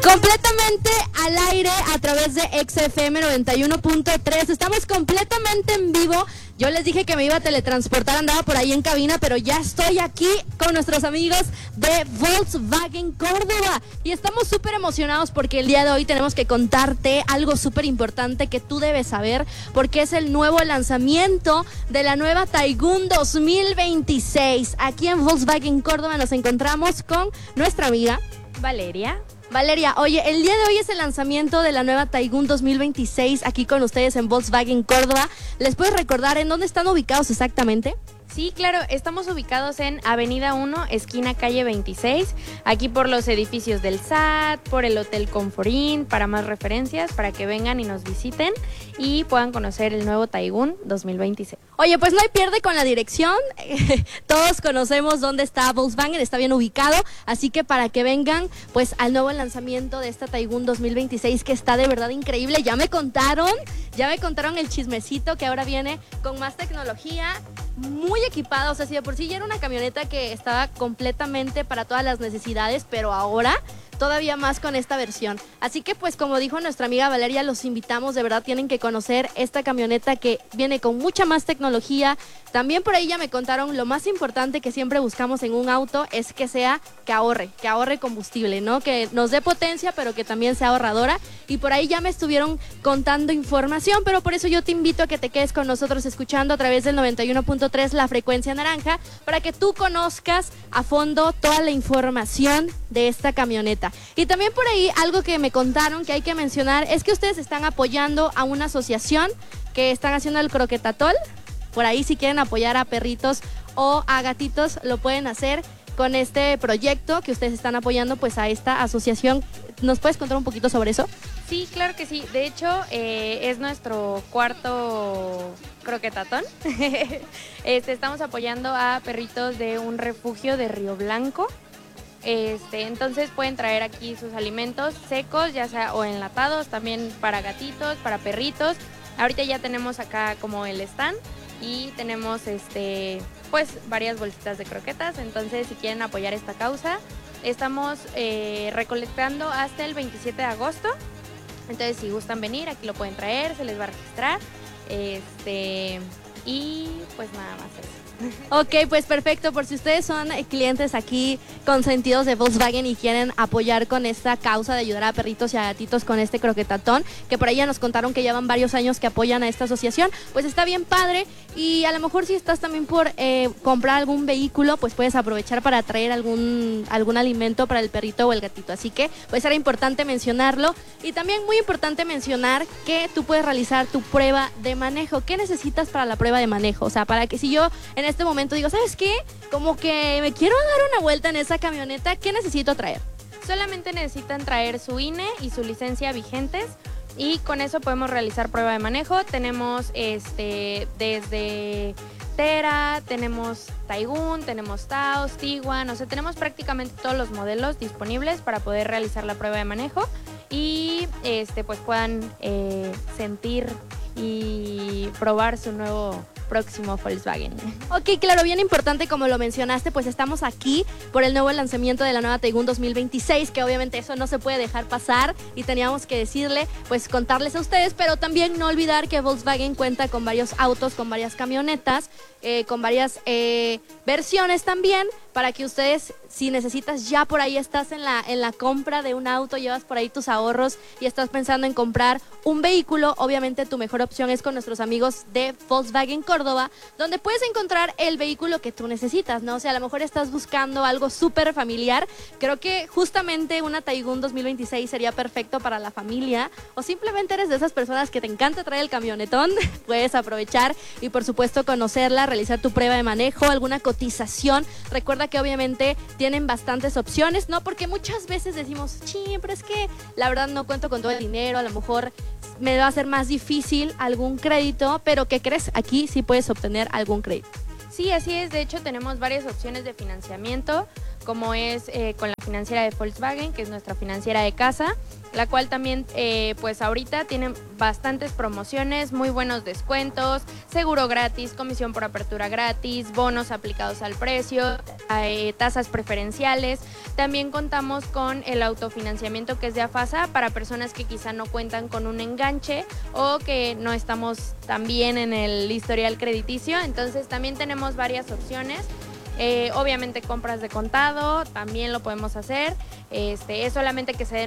Completamente al aire a través de XFM 91.3. Estamos completamente en vivo. Yo les dije que me iba a teletransportar, andaba por ahí en cabina, pero ya estoy aquí con nuestros amigos de Volkswagen Córdoba. Y estamos súper emocionados porque el día de hoy tenemos que contarte algo súper importante que tú debes saber, porque es el nuevo lanzamiento de la nueva Taygun 2026. Aquí en Volkswagen Córdoba nos encontramos con nuestra amiga Valeria. Valeria, oye, el día de hoy es el lanzamiento de la nueva Taygun 2026 aquí con ustedes en Volkswagen Córdoba. ¿Les puedes recordar en dónde están ubicados exactamente? Sí, claro, estamos ubicados en Avenida 1, esquina calle 26, aquí por los edificios del SAT, por el Hotel Conforín, para más referencias, para que vengan y nos visiten y puedan conocer el nuevo Taygun 2026. Oye, pues no hay pierde con la dirección, todos conocemos dónde está Volkswagen, está bien ubicado, así que para que vengan pues al nuevo lanzamiento de esta Taygun 2026 que está de verdad increíble. Ya me contaron el chismecito que ahora viene con más tecnología, muy equipada, o sea, si de por sí ya era una camioneta que estaba completamente para todas las necesidades, pero ahora todavía más con esta versión. Así que pues como dijo nuestra amiga Valeria, los invitamos, de verdad tienen que conocer esta camioneta que viene con mucha más tecnología. También por ahí ya me contaron lo más importante que siempre buscamos en un auto es que sea que ahorre combustible, ¿no? Que nos dé potencia, pero que también sea ahorradora. Y por ahí ya me estuvieron contando información, pero por eso yo te invito a que te quedes con nosotros escuchando a través del 91.3 la frecuencia naranja para que tú conozcas a fondo toda la información de esta camioneta. Y también por ahí algo que me contaron que hay que mencionar es que ustedes están apoyando a una asociación que están haciendo el croquetatol. Por ahí si quieren apoyar a perritos o a gatitos lo pueden hacer con este proyecto que ustedes están apoyando pues a esta asociación. ¿Nos puedes contar un poquito sobre eso? Sí, claro que sí. De hecho, es nuestro cuarto croquetatón. Estamos apoyando a perritos de un refugio de Río Blanco. Entonces pueden traer aquí sus alimentos secos, ya sea o enlatados, también para gatitos, para perritos. Ahorita ya tenemos acá como el stand y tenemos pues varias bolsitas de croquetas. Entonces si quieren apoyar esta causa, estamos recolectando hasta el 27 de agosto. Entonces si gustan venir, aquí lo pueden traer, se les va a registrar. Y pues nada más eso. Ok, pues perfecto, por si ustedes son clientes aquí consentidos de Volkswagen y quieren apoyar con esta causa de ayudar a perritos y a gatitos con este croquetatón, que por ahí ya nos contaron que llevan varios años que apoyan a esta asociación, pues está bien padre. Y a lo mejor si estás también por comprar algún vehículo, pues puedes aprovechar para traer algún alimento para el perrito o el gatito. Así que pues era importante mencionarlo. Y también muy importante mencionar que tú puedes realizar tu prueba de manejo. ¿Qué necesitas para la prueba de manejo? O sea, para que si yo en este momento digo, ¿sabes qué? Como que me quiero dar una vuelta en esa camioneta, ¿qué necesito traer? Solamente necesitan traer su INE y su licencia vigentes y con eso podemos realizar prueba de manejo. Tenemos desde Tera, tenemos Taygun, tenemos Taos, Tiguan, o sea, tenemos prácticamente todos los modelos disponibles para poder realizar la prueba de manejo y pues puedan sentir y probar su nuevo próximo Volkswagen. Ok, claro, bien importante como lo mencionaste, pues estamos aquí por el nuevo lanzamiento de la nueva Taygun 2026, que obviamente eso no se puede dejar pasar y teníamos que decirle, pues contarles a ustedes, pero también no olvidar que Volkswagen cuenta con varios autos, con varias camionetas, con varias versiones también, para que ustedes, si necesitas, ya por ahí estás en la compra de un auto, llevas por ahí tus ahorros y estás pensando en comprar un vehículo, obviamente tu mejor opción es con nuestros amigos de Volkswagen Córdoba, donde puedes encontrar el vehículo que tú necesitas, ¿no? O sea, a lo mejor estás buscando algo súper familiar, creo que justamente una Taygun 2026 sería perfecto para la familia, o simplemente eres de esas personas que te encanta traer el camionetón, puedes aprovechar y por supuesto conocerla, realizar tu prueba de manejo, alguna cotización. Recuerda que obviamente tienen bastantes opciones, ¿no? Porque muchas veces decimos, sí, pero es que la verdad no cuento con todo el dinero, a lo mejor me va a ser más difícil algún crédito, pero ¿qué crees? Aquí sí puedes obtener algún crédito. Sí, así es. De hecho, tenemos varias opciones de financiamiento como es con la financiera de Volkswagen, que es nuestra financiera de casa, la cual también pues ahorita tienen bastantes promociones, muy buenos descuentos, seguro gratis, comisión por apertura gratis, bonos aplicados al precio, tasas preferenciales. También contamos con el autofinanciamiento, que es de AFASA, para personas que quizá no cuentan con un enganche o que no estamos tan bien en el historial crediticio. Entonces también tenemos varias opciones. Obviamente compras de contado también lo podemos hacer. Es solamente que se den